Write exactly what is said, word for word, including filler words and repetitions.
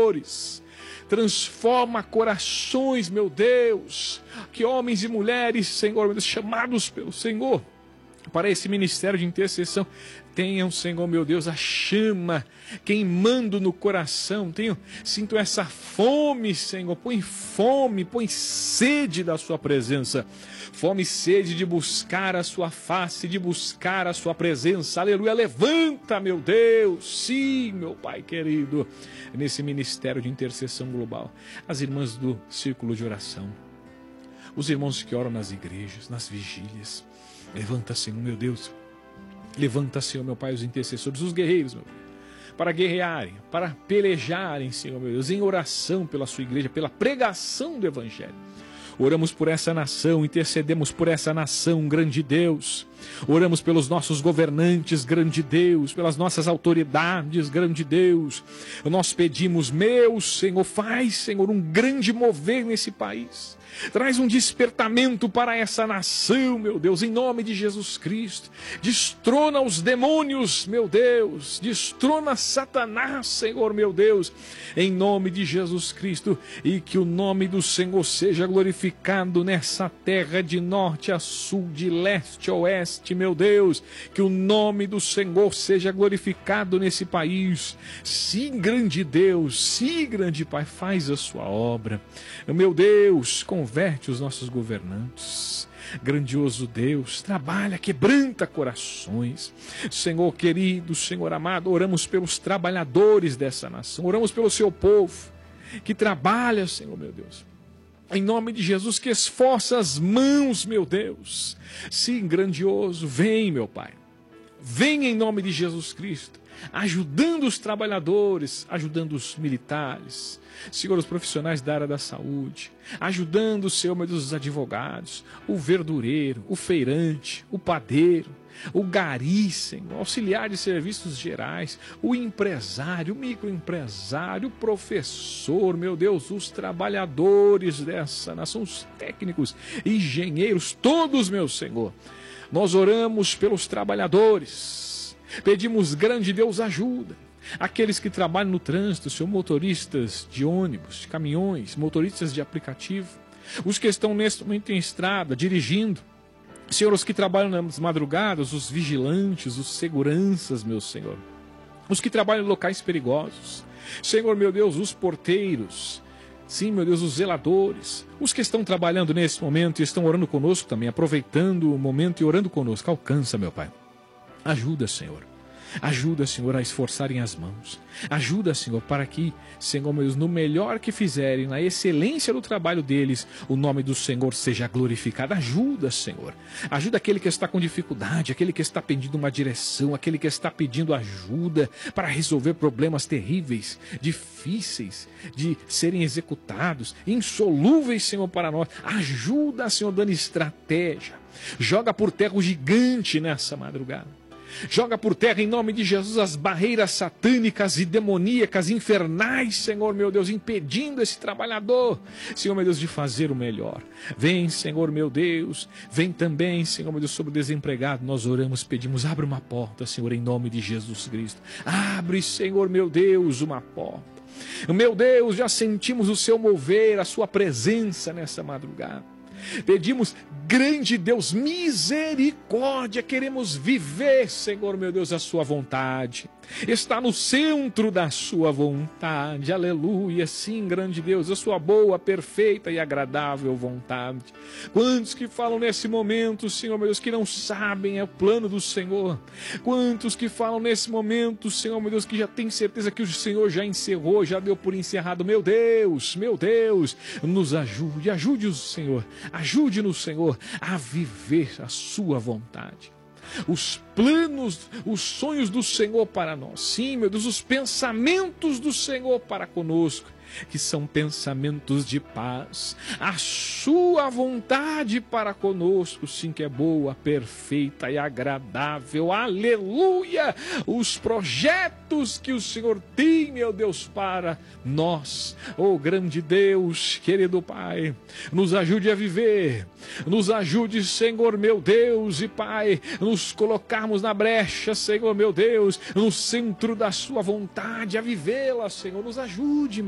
trabalhadores. Transforma corações, meu Deus, que homens e mulheres, Senhor, meu Deus, chamados pelo Senhor para esse ministério de intercessão, tenham, Senhor, meu Deus, a chama queimando no coração, tenham, sinto essa fome, Senhor, põe fome, põe sede da sua presença, fome e sede de buscar a sua face, de buscar a sua presença, aleluia, levanta, meu Deus, sim, meu Pai querido, nesse ministério de intercessão global, as irmãs do círculo de oração, os irmãos que oram nas igrejas, nas vigílias, levanta, Senhor, meu Deus, levanta, Senhor, meu Pai, os intercessores, os guerreiros, meu Pai, para guerrearem, para pelejarem, Senhor, meu Deus, em oração pela sua igreja, pela pregação do Evangelho. Oramos por essa nação, intercedemos por essa nação, grande Deus. Oramos pelos nossos governantes, grande Deus, pelas nossas autoridades, grande Deus. Nós pedimos, meu Senhor, faz, Senhor, um grande mover nesse país. Traz um despertamento para essa nação, meu Deus, em nome de Jesus Cristo. Destrona os demônios, meu Deus. Destrona Satanás, Senhor, meu Deus, em nome de Jesus Cristo. E que o nome do Senhor seja glorificado nessa terra de norte a sul, de leste a oeste, meu Deus. Que o nome do Senhor seja glorificado nesse país. Sim, grande Deus, sim, grande Pai, faz a sua obra. Meu Deus, converte os nossos governantes. Grandioso Deus, trabalha, quebranta corações. Senhor querido, Senhor amado, oramos pelos trabalhadores dessa nação, oramos pelo seu povo que trabalha, Senhor meu Deus. Em nome de Jesus, que esforça as mãos, meu Deus. Sim, grandioso, vem, meu Pai. Vem em nome de Jesus Cristo, ajudando os trabalhadores, ajudando os militares, Senhor, os profissionais da área da saúde, ajudando, Senhor, meu Deus, os advogados, o verdureiro, o feirante, o padeiro, o gari, Senhor, auxiliar de serviços gerais, o empresário, o microempresário, o professor, meu Deus, os trabalhadores dessa nação, os técnicos, engenheiros, todos, meu Senhor. Nós oramos pelos trabalhadores, pedimos, grande Deus, ajuda. Aqueles que trabalham no trânsito, Senhor, motoristas de ônibus, de caminhões, motoristas de aplicativo, os que estão neste momento em estrada, dirigindo, Senhor, os que trabalham nas madrugadas, os vigilantes, os seguranças, meu Senhor, os que trabalham em locais perigosos, Senhor, meu Deus, os porteiros, sim, meu Deus, os zeladores, os que estão trabalhando nesse momento e estão orando conosco também, aproveitando o momento e orando conosco, alcança, meu Pai, ajuda, Senhor. Ajuda, Senhor, a esforçarem as mãos. Ajuda, Senhor, para que, Senhor, meu Deus, no melhor que fizerem, na excelência do trabalho deles, o nome do Senhor seja glorificado. Ajuda, Senhor. Ajuda aquele que está com dificuldade, aquele que está pedindo uma direção, aquele que está pedindo ajuda para resolver problemas terríveis, difíceis de serem executados, insolúveis, Senhor, para nós. Ajuda, Senhor, dando estratégia. Joga por terra o gigante nessa madrugada. Joga por terra em nome de Jesus as barreiras satânicas e demoníacas, infernais, Senhor meu Deus, impedindo esse trabalhador, Senhor meu Deus, de fazer o melhor. Vem, Senhor meu Deus, vem também, Senhor meu Deus, sobre o desempregado. Nós oramos, pedimos, abre uma porta, Senhor, em nome de Jesus Cristo. Abre, Senhor meu Deus, uma porta. Meu Deus, já sentimos o seu mover, a sua presença nessa madrugada. Pedimos, grande Deus, misericórdia, queremos viver, Senhor meu Deus, a sua vontade. Está no centro da sua vontade, aleluia, sim, grande Deus, a sua boa, perfeita e agradável vontade. Quantos que falam nesse momento, Senhor meu Deus, que não sabem é o plano do Senhor? Quantos que falam nesse momento, Senhor meu Deus, que já tem certeza que o Senhor já encerrou, já deu por encerrado? Meu Deus, meu Deus, nos ajude, ajude-os, Senhor, ajude-nos, Senhor, a viver a sua vontade. Os planos, os sonhos do Senhor para nós, sim, meu Deus, os pensamentos do Senhor para conosco, que são pensamentos de paz, a sua vontade para conosco, sim, que é boa, perfeita e agradável, aleluia, os projetos que o Senhor tem, meu Deus, para nós, oh grande Deus, querido Pai, nos ajude a viver, nos ajude, Senhor meu Deus e Pai, nos colocarmos na brecha, Senhor meu Deus, no centro da sua vontade, a vivê-la, Senhor, nos ajude,